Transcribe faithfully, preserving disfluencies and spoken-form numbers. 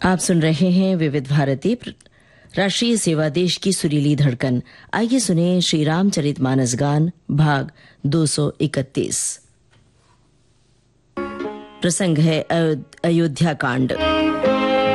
आप सुन रहे हैं विविध भारती राष्ट्रीय सेवा देश की सुरीली धड़कन। आइए सुने श्री रामचरितमानस गान भाग दो सौ इकतीस। प्रसंग है अयोध्या कांड।